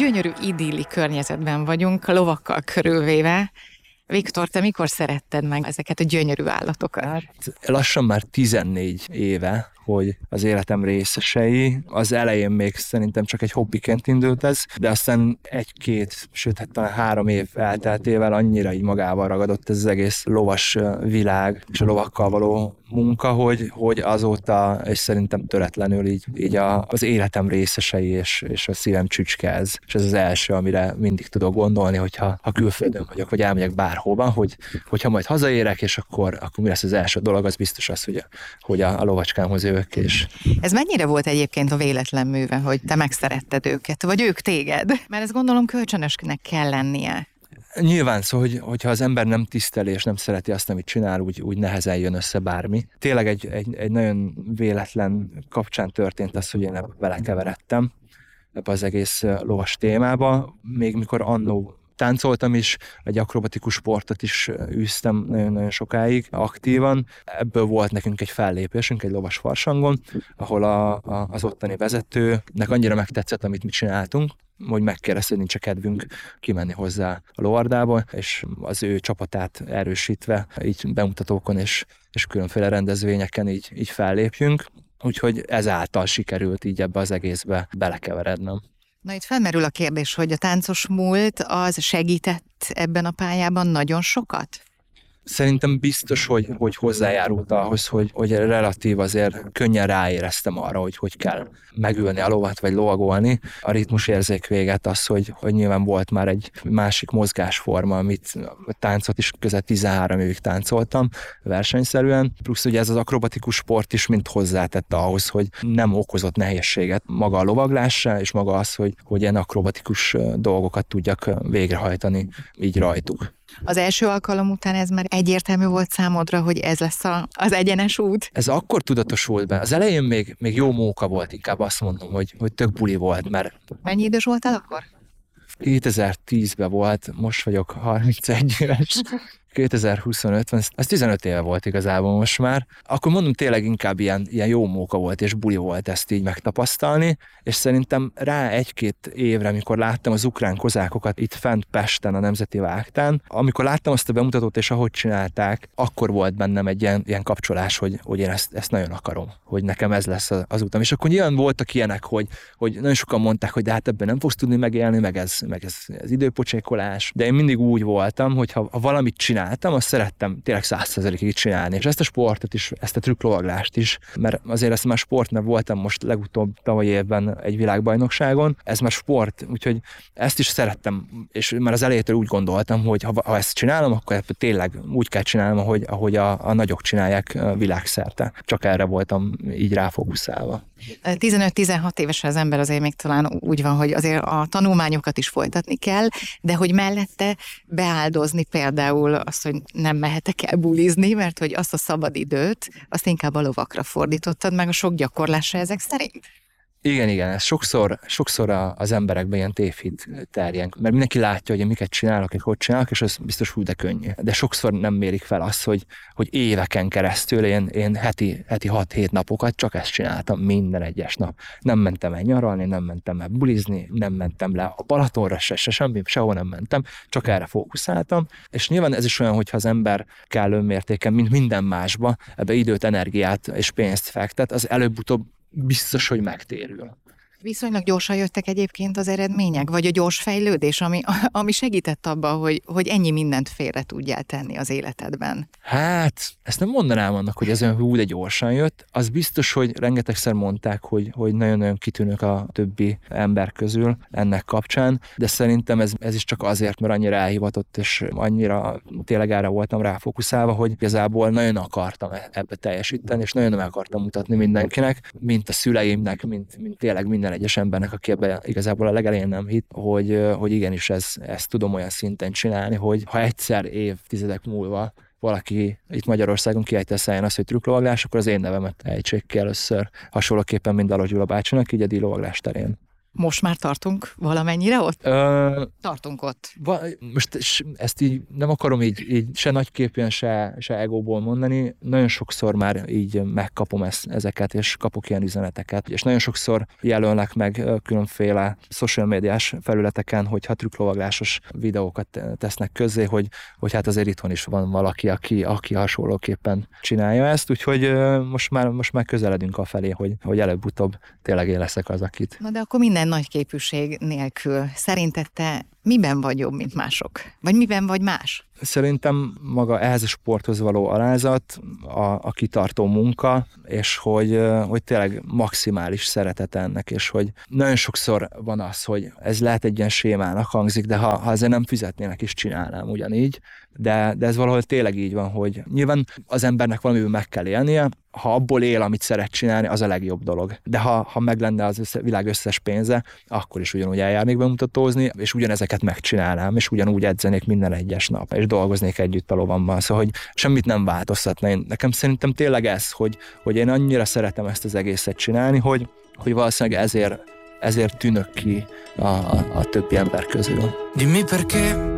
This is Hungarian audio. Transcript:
gyönyörű idilli környezetben vagyunk, a lovakkal körülvéve. Viktor, te mikor szeretted meg ezeket a gyönyörű állatokat? Hát lassan már 14 éve, hogy az életem részesei. Az elején még szerintem csak egy hobbiként indult ez, de aztán 1-2, sőt, hát talán 3 év elteltével annyira így magával ragadott ez az egész lovas világ és a lovakkal való munka, hogy azóta, és szerintem töretlenül így az életem részesei és a szívem csücske ez. És ez az első, amire mindig tudok gondolni, hogyha külföldön vagyok, vagy elmegyek bárhova, hogyha majd hazaérek, és akkor mi lesz az első dolog, az biztos az, hogy a lovacskámhoz jövök. És... Ez mennyire volt egyébként a véletlen műve, hogy te megszeretted őket, vagy ők téged? Mert ezt gondolom kölcsönösnek kell lennie. Nyilván szó, hogyha az ember nem tiszteli és nem szereti azt, amit csinál, úgy nehezen jön össze bármi. Tényleg egy nagyon véletlen kapcsán történt az, hogy én belekeveredtem ebbe az egész lovas témába. Még mikor annó táncoltam is, egy akrobatikus sportot is űztem nagyon-nagyon sokáig aktívan. Ebből volt nekünk egy fellépésünk egy lovas farsangon, ahol az ottani vezetőnek annyira megtetszett, amit mi csináltunk, hogy megkérdezte, hogy nincs kedvünk kimenni hozzá a lovardába, és az ő csapatát erősítve, így bemutatókon és különféle rendezvényeken így fellépjünk. Úgyhogy ezáltal sikerült így ebbe az egészbe belekeverednem. Na itt felmerül a kérdés, hogy a táncos múlt az segített ebben a pályában nagyon sokat? Szerintem biztos, hogy hozzájárult ahhoz, hogy relatív azért könnyen ráéreztem arra, hogy kell megülni a lovat, vagy lovagolni. A ritmus érzék véget az, hogy nyilván volt már egy másik mozgásforma, amit a táncot is közel 13 évig táncoltam versenyszerűen, plusz ugye ez az akrobatikus sport is mind hozzátette ahhoz, hogy nem okozott nehézséget maga a lovaglásra, és maga az, hogy ilyen akrobatikus dolgokat tudjak végrehajtani így rajtuk. Az első alkalom után ez már egyértelmű volt számodra, hogy ez lesz az egyenes út? Ez akkor tudatosult be. Az elején még jó móka volt, inkább azt mondom, hogy tök buli volt, mert... Mennyi idős voltál akkor? 2010-ben volt, most vagyok 31 éves. 2025, ez 15 éve volt igazából most már. Akkor mondom, tényleg inkább ilyen jó móka volt, és buli volt ezt így megtapasztalni, és szerintem rá 1-2 évre, amikor láttam az ukrán kozákokat itt fent Pesten, a Nemzeti Vágtán, amikor láttam azt a bemutatót, és ahogy csinálták, akkor volt bennem egy ilyen kapcsolás, hogy én ezt nagyon akarom, hogy nekem ez lesz az utam. És akkor nyilván voltak ilyenek, hogy nagyon sokan mondták, hogy de hát ebben nem fogsz tudni megélni, meg ez időpocsékolás, de én mindig úgy voltam, hogy ha valamit csináltam, azt szerettem tényleg 100%-ig csinálni. És ezt a sportot is, ezt a trükklovaglást is, mert azért ezt már sport, mert voltam most legutóbb tavaly évben egy világbajnokságon, ez már sport, úgyhogy ezt is szerettem, és már az elejétől úgy gondoltam, hogy ha ezt csinálom, akkor tényleg úgy kell csinálnom, ahogy a nagyok csinálják világszerte. Csak erre voltam így ráfókuszálva. 15-16 éves az ember azért még talán úgy van, hogy azért a tanulmányokat is folytatni kell, de hogy mellette beáldozni például azt, hogy nem mehetek el bulizni, mert hogy azt a szabadidőt, azt inkább a lovakra fordítottad, meg a sok gyakorlásra ezek szerint? Igen, ez sokszor az emberekben ilyen tévhit terjeng, mert mindenki látja, hogy én miket csinálok, hogy csinálok, és az biztos hú, de könnyű. De sokszor nem mérik fel azt, hogy éveken keresztül én heti 6-7 napokat csak ezt csináltam minden egyes nap. Nem mentem el nyaralni, nem mentem el bulizni, nem mentem le a Balatonra semmi, sehol nem mentem, csak erre fókuszáltam, és nyilván ez is olyan, hogyha az ember kellő mértéken, mint minden másba, ebbe időt, energiát és pénzt fektet, az előbb-utóbb biztos, hogy megtérül. Viszonylag gyorsan jöttek egyébként az eredmények, vagy a gyors fejlődés, ami segített abban, hogy ennyi mindent félre tudjál tenni az életedben? Hát, ezt nem mondanám annak, hogy ez olyan hú, de gyorsan jött. Az biztos, hogy rengetegszer mondták, hogy nagyon-nagyon kitűnök a többi ember közül ennek kapcsán, de szerintem ez is csak azért, mert annyira elhivatott, és annyira tényleg erre voltam ráfókuszálva, hogy igazából nagyon akartam ebbe teljesíteni, és nagyon nem akartam mutatni mindenkinek, mint a szüleimnek, mint tényleg minden egyes embernek, aki ebben igazából a legelején nem hitt, hogy igenis ezt tudom olyan szinten csinálni, hogy ha egyszer évtizedek múlva valaki itt Magyarországon kiejti a száján azt, hogy trükklovaglás, akkor az én nevemet ejtsék ki először. Hasonlóképpen, mint Daló Gyula bácsinak, így a díjlovaglás terén. Most már tartunk valamennyire ott? Tartunk ott. Most ezt így nem akarom így se nagyképűen, se egóból mondani. Nagyon sokszor már így megkapom ezeket, és kapok ilyen üzeneteket. És nagyon sokszor jelölnek meg különféle social médiás felületeken, hogyha trükklovaglásos videókat tesznek közzé, hogy hát azért itthon is van valaki, aki hasonlóképpen csinálja ezt. Úgyhogy most már közeledünk afelé, hogy előbb-utóbb tényleg én leszek az, akit. Na de akkor minden nagy képűség nélkül szerinted te miben vagy jobb, mint mások? Vagy miben vagy más? Szerintem maga ehhez a sporthoz való alázat, a kitartó munka, és hogy tényleg maximális szeretet ennek, és hogy nagyon sokszor van az, hogy ez lehet egy ilyen sémának hangzik, de ha ezért nem fizetnének, is csinálnám ugyanígy, de ez valahol tényleg így van, hogy nyilván az embernek valamiből meg kell élnie, ha abból él, amit szeret csinálni, az a legjobb dolog. De ha meg lenne az világ összes pénze, akkor is ugyanúgy eljárnék bemutatózni, és ugyanezeket megcsinálnám, és ugyanúgy edzenék minden egyes nap, és dolgoznék együtt a lovammal. Szóval, hogy semmit nem változtatna. Nekem szerintem tényleg ez, hogy én annyira szeretem ezt az egészet csinálni, hogy valószínűleg ezért tűnök ki a többi ember közül. Dimmi perché